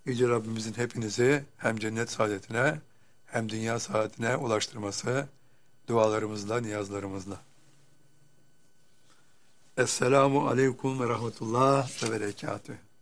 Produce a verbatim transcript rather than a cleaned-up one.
Yüce Rabbimizin hepinizi hem cennet saadetine hem dünya saadetine ulaştırması dualarımızla, niyazlarımızla. Esselamu aleyküm ve rahmetullah ve berekatühü.